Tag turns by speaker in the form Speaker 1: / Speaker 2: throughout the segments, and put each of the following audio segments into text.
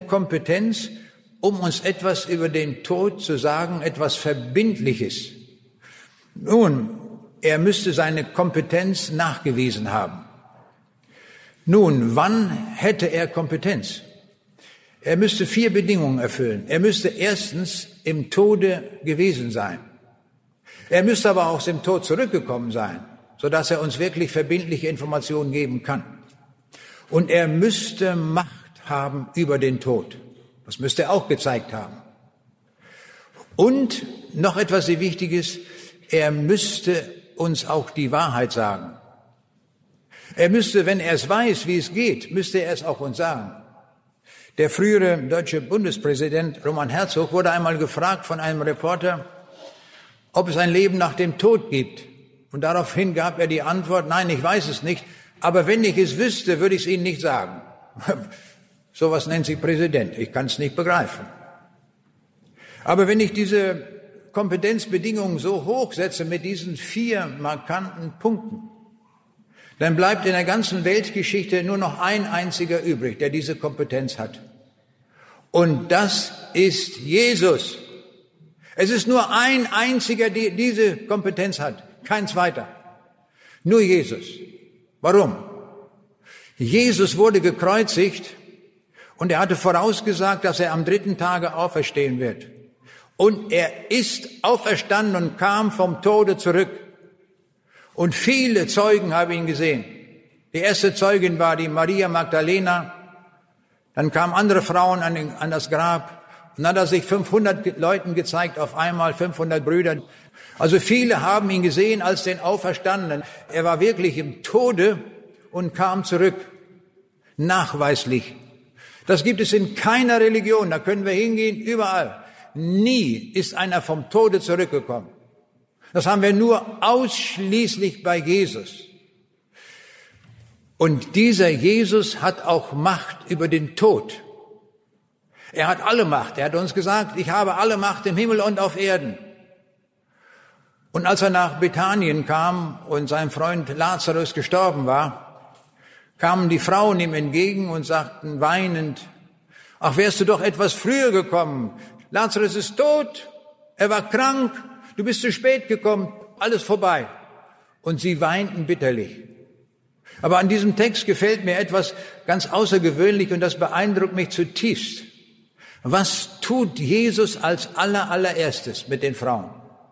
Speaker 1: Kompetenz, um uns etwas über den Tod zu sagen, etwas Verbindliches. Nun, er müsste seine Kompetenz nachgewiesen haben. Nun, wann hätte er Kompetenz? Er müsste 4 Bedingungen erfüllen. Er müsste erstens im Tode gewesen sein. Er müsste aber auch aus dem Tod zurückgekommen sein, sodass er uns wirklich verbindliche Informationen geben kann. Und er müsste Macht haben über den Tod. Das müsste er auch gezeigt haben. Und noch etwas sehr Wichtiges, er müsste uns auch die Wahrheit sagen. Er müsste, wenn er es weiß, wie es geht, müsste er es auch uns sagen. Der frühere deutsche Bundespräsident Roman Herzog wurde einmal gefragt von einem Reporter, ob es ein Leben nach dem Tod gibt. Und daraufhin gab er die Antwort, nein, ich weiß es nicht, aber wenn ich es wüsste, würde ich es Ihnen nicht sagen. Sowas nennt sich Präsident, ich kann es nicht begreifen. Aber wenn ich diese Kompetenzbedingungen so hoch setze mit diesen 4 markanten Punkten, dann bleibt in der ganzen Weltgeschichte nur noch ein einziger übrig, der diese Kompetenz hat. Und das ist Jesus. Es ist nur ein einziger, der diese Kompetenz hat, kein zweiter. Nur Jesus. Warum? Jesus wurde gekreuzigt und er hatte vorausgesagt, dass er am 3. Tage auferstehen wird. Und er ist auferstanden und kam vom Tode zurück. Und viele Zeugen haben ihn gesehen. Die erste Zeugin war die Maria Magdalena. Dann kamen andere Frauen an das Grab. Und dann hat er sich 500 Leuten gezeigt, auf einmal 500 Brüder. Also viele haben ihn gesehen als den Auferstandenen. Er war wirklich im Tode und kam zurück. Nachweislich. Das gibt es in keiner Religion. Da können wir hingehen, überall. Nie ist einer vom Tode zurückgekommen. Das haben wir nur ausschließlich bei Jesus. Und dieser Jesus hat auch Macht über den Tod. Er hat alle Macht. Er hat uns gesagt, ich habe alle Macht im Himmel und auf Erden. Und als er nach Bethanien kam und sein Freund Lazarus gestorben war, kamen die Frauen ihm entgegen und sagten weinend, ach, wärst du doch etwas früher gekommen. Lazarus ist tot, er war krank, du bist zu spät gekommen, alles vorbei. Und sie weinten bitterlich. Aber an diesem Text gefällt mir etwas ganz außergewöhnlich und das beeindruckt mich zutiefst. Was tut Jesus als allererstes mit den Frauen?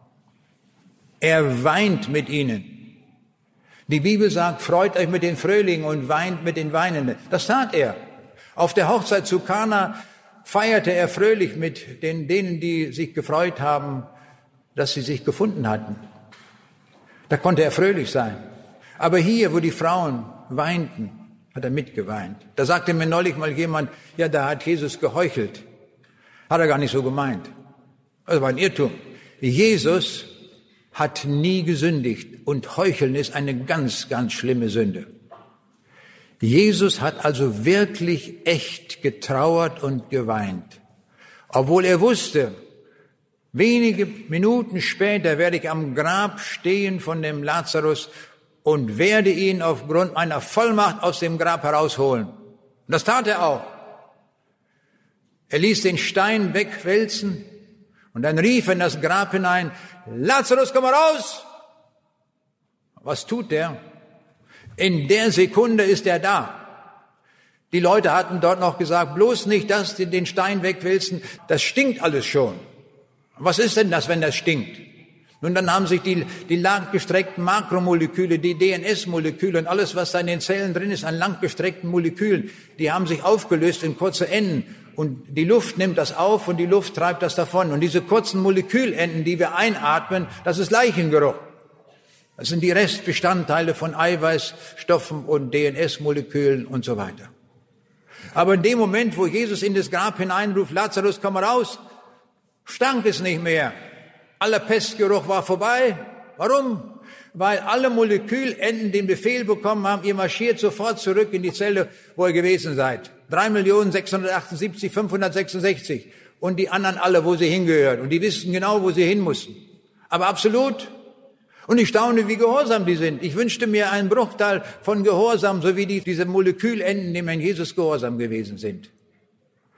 Speaker 1: Er weint mit ihnen. Die Bibel sagt, freut euch mit den Fröhlingen und weint mit den Weinenden. Das tat er. Auf der Hochzeit zu Kana feierte er fröhlich mit denen, die sich gefreut haben, dass sie sich gefunden hatten. Da konnte er fröhlich sein. Aber hier, wo die Frauen weinten, hat er mitgeweint. Da sagte mir neulich mal jemand, ja, da hat Jesus geheuchelt. Hat er gar nicht so gemeint. Das war ein Irrtum. Jesus hat nie gesündigt und Heucheln ist eine ganz, ganz schlimme Sünde. Jesus hat also wirklich echt getrauert und geweint. Obwohl er wusste, wenige Minuten später werde ich am Grab stehen von dem Lazarus und werde ihn aufgrund meiner Vollmacht aus dem Grab herausholen. Und das tat er auch. Er ließ den Stein wegwälzen und dann rief er in das Grab hinein, Lazarus, komm mal raus! Was tut der? In der Sekunde ist er da. Die Leute hatten dort noch gesagt, bloß nicht das, den Stein wegwälzen, das stinkt alles schon. Was ist denn das, wenn das stinkt? Nun, dann haben sich die langgestreckten Makromoleküle, die DNS-Moleküle und alles, was da in den Zellen drin ist, an langgestreckten Molekülen, die haben sich aufgelöst in kurze Enden. Und die Luft nimmt das auf und die Luft treibt das davon. Und diese kurzen Molekülenden, die wir einatmen, das ist Leichengeruch. Das sind die Restbestandteile von Eiweißstoffen und DNS-Molekülen und so weiter. Aber in dem Moment, wo Jesus in das Grab hineinruft, Lazarus, komm raus, stank es nicht mehr. Aller Pestgeruch war vorbei. Warum? Weil alle Molekülenden den Befehl bekommen haben, ihr marschiert sofort zurück in die Zelle, wo ihr gewesen seid. 3.678.566 und die anderen alle, wo sie hingehören. Und die wissen genau, wo sie hin mussten. Aber absolut. Und ich staune, wie gehorsam die sind. Ich wünschte mir einen Bruchteil von Gehorsam, so wie diese Molekülenden, dem Herrn Jesus gehorsam gewesen sind.